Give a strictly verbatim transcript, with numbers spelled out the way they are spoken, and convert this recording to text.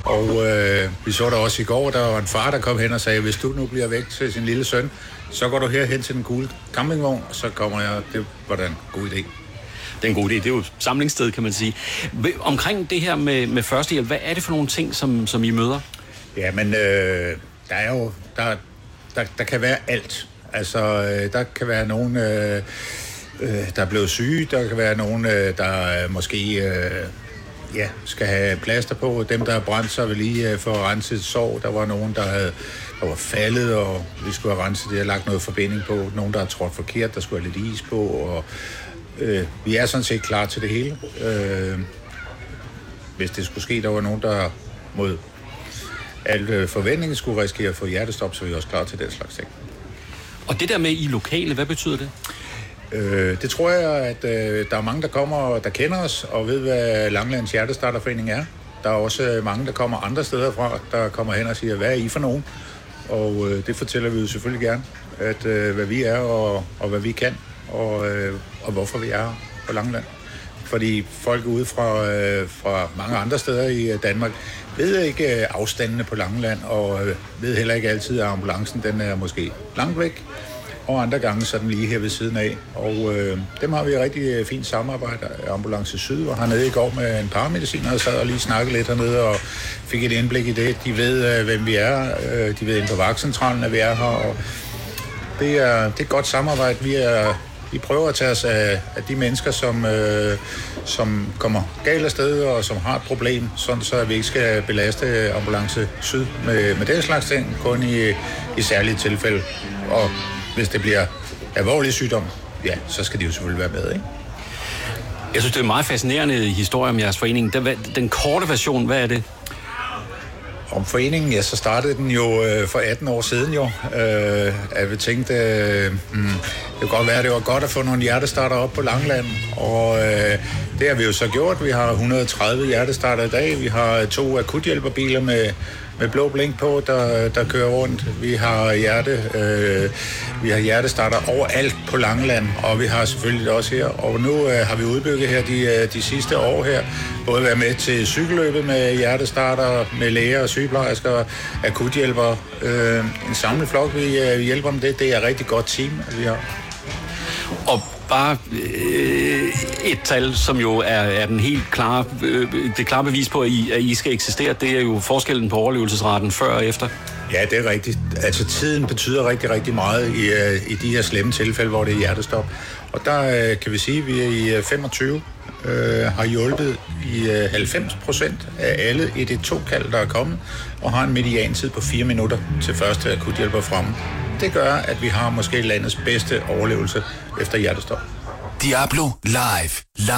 Og øh, vi så der også i går, der var en far, der kom hen og sagde, hvis du nu bliver væk til sin lille søn, så går du herhen til den gule campingvogn, og så kommer jeg. Det var da en god idé. Det er en god idé. Det er jo et samlingssted, kan man sige. Omkring det her med, med førstehjælp, hvad er det for nogle ting, som, som I møder? Ja, men øh, der er jo... Der, der, der kan være alt. Altså, øh, der kan være nogen, øh, øh, der er blevet syge. Der kan være nogen, øh, der øh, måske øh, ja, skal have plaster på. Dem, der har brændt sig, vil lige øh, få renset et sår. Der var nogen, der, havde, der var faldet, og vi skulle have renset det og lagt noget forbinding på. Nogen, der har trådt forkert, der skulle have lidt is på. Og, øh, vi er sådan set klar til det hele. Øh, hvis det skulle ske, der var nogen, der mod al forventningen skulle risikere at få hjertestop, så er vi også klar til den slags ting. Og det der med i lokale, hvad betyder det? Øh, det tror jeg, at øh, der er mange, der kommer, der kender os og ved, hvad Langelands Hjertestarterforening er. Der er også mange, der kommer andre steder fra, der kommer hen og siger, hvad er I for nogen? Og øh, det fortæller vi jo selvfølgelig gerne, at øh, hvad vi er og, og hvad vi kan, og, øh, og hvorfor vi er her på Langeland. Fordi folk ude fra, øh, fra mange andre steder i Danmark ved ikke afstandene på Langeland, og øh, ved heller ikke altid, at ambulancen den er måske langt væk, og andre gange så er den lige her ved siden af. Og øh, dem har vi et rigtig fint samarbejde. Ambulance Syd var hernede i går med en paramediciner, og sad og lige snakkede lidt hernede og fik et indblik i det. De ved, øh, hvem vi er. Øh, de ved inden på vagtcentralen, at vi er her, og det er, det er et godt samarbejde. Vi er Vi prøver at tage os af, af de mennesker, som, øh, som kommer galt af sted og som har et problem, sådan så vi ikke skal belaste Ambulance Syd med, med den slags ting, kun i, i særlige tilfælde. Og hvis det bliver alvorlig sygdom, ja, så skal de jo selvfølgelig være med, ikke? Jeg synes, det er en meget fascinerende historie om jeres forening. Den, den korte version, hvad er det? Om foreningen, ja, så startede den jo øh, for atten år siden jo. Øh, at vi tænkte, øh, mm, det kunne godt være, at det var godt at få nogle hjertestarter op på Langeland. Og øh, det har vi jo så gjort. Vi har et hundrede og tredive hjertestarter i dag. Vi har to akuthjælperbiler med, med blå blink på, der, der kører rundt. Vi har, hjerte, øh, vi har hjertestarter overalt på Langeland, og vi har selvfølgelig det også her. Og nu øh, har vi udbygget her de, de sidste år her. Både være med til cykelløbet med hjertestarter, med læger og sygeplejersker, akuthjælpere. Øh, en samlet flok, vi, vi hjælper med det. Det er et rigtig godt team, vi har. Og bare øh, et tal, som jo er, er den helt klare, øh, det klare bevis på, at I, at I skal eksistere, det er jo forskellen på overlevelsesraten før og efter. Ja, det er rigtigt. Altså tiden betyder rigtig, rigtig meget i, i de her slemme tilfælde, hvor det er hjertestop. Og der kan vi sige, at vi er i femogtyve øh, har hjulpet i halvfems procent af alle et et to-kald, der er kommet, og har en mediantid på fire minutter til første akuthjælper fremme. Det gør, at vi har måske landets bedste overlevelse efter hjertestop. Diablo Live. Live.